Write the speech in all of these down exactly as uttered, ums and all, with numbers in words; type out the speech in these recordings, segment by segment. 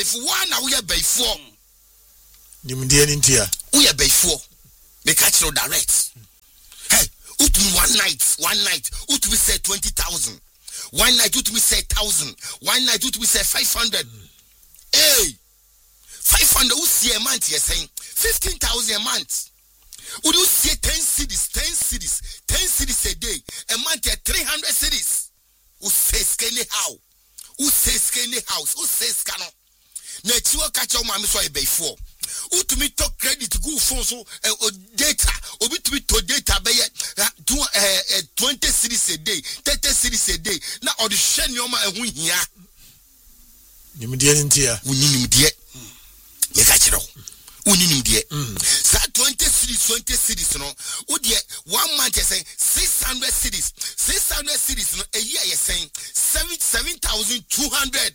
before one now we are before. Nimdia India. We are before. They catch no direct. Hey, ut me one night, one night, ut we say twenty thousand. One night ut we say thousand. One night ut we say five hundred. Hey, five hundred. Who see a month? You're saying fifteen thousand a month. Would you see ten cities, ten cities, ten cities a day? A month at three hundred cities. Who says skinny how? Who says skinny house? Who says cano? Natural catch your mommy so I pay for. Who to me talk credit to go phone so uh, data or to me to data by uh, uh, twenty cities a day, thirty cities a day. Now or the shen your man win here. Nimdia India. We need him dear. You catch it all. We need him dear. So twenty cities, twenty cities, no. Would ye one month you're saying six hundred cities, six hundred cities, no. A year you're saying seven seven thousand two hundred.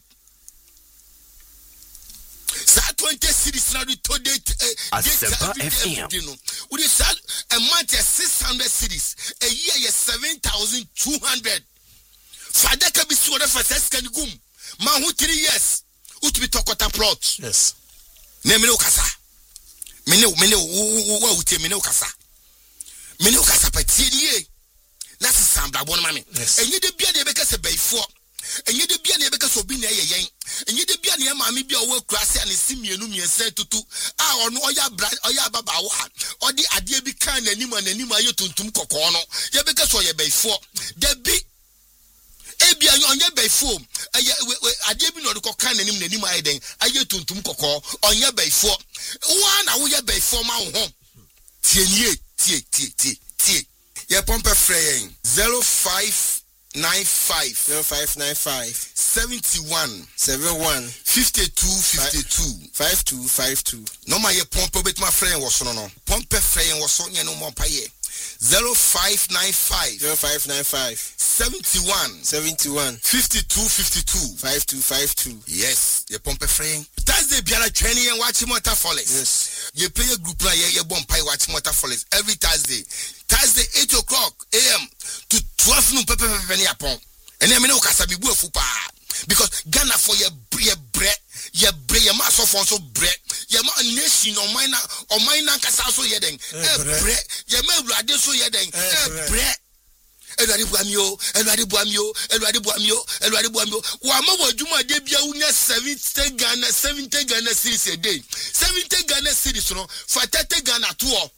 So twenty cities now the today uh, Asempa F M. Would you say a month you're six hundred cities, a year you're seven thousand two hundred. Father can be sort of a test can go. Man who three years, who to be talk about plot. Yes. Name no kasa. Mene mene wo utie mene kasa. Mene kasa patie. Na sisambla bon mame. Enye de bia de be kasa bayfo. Enye de bia na be kasa obi na yeyen. Enye de bia na maame bia wo kurase ani simienu miense tutu. Ah ono oya bra oya baba wa. Odi ade bi kan na anim na anim aye tuntum kokko no. Ye be kasa oye bayfo. De bi ebia onye bayfo. Aye ade bi no de kokkan na anim na anim aye den. Aye tuntum kokko. Onye bayfo. One a we be for my home. Tie tie tie tie tie. Your pump fraying zero five nine five zero five nine five seventy one seven one fifty two fifty two five two five two. No my pump bit my friend was no no. Pump fraying was on no more paye. Zero five nine five zero five nine five seventy one seventy one fifty two fifty two five two five two. Yes, your pump fraying. Thursday biara training and watching Motor Follies. Yes. You play a group like you bomb pie watch Motor Follies every Thursday. Thursday eight o'clock A M to twelve noon pepe pepe ni upon. And then me no kasa bi bu afupa. Because Ghana for your your bread, your bread, your mass of also bread, your nation or mine or mine kasa so yeden. Bread, your me rade so yeden. Bread. Elwade buamio, elwade buamio, elwade buamio, elwade buamio. Wa ma wadwuma de bia unya seventy Ghana, seventy Ghana cedis a day. seventy Ghana cedis no, for thirty Ghana to all.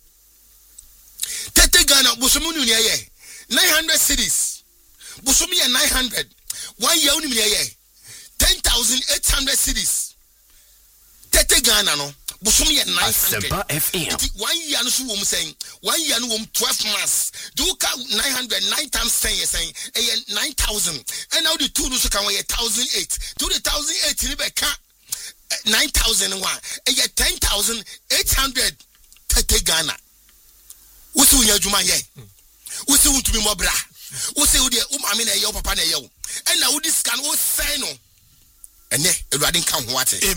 thirty Ghana bosomu nu ye. nine hundred cedis. Bosomu ye nine hundred. One year uni ye. ten thousand eight hundred cedis. thirty Ghana no. Bosom ye nine hundred. F M. One year no so wom saying, one year no wom twelve months. Do ka nine hundred, nine times ten, you're saying, eh, nine thousand. And now the two no so can weigh one thousand eight. Do the one thousand eight, you never can nine thousand one. And yet ten thousand eight hundred thirty Ghana. What's the one juma ye? What's the one to be more bra? What's the one um, I mean, a yo papa, and now this can all say no. And yeah, it didn't come what it.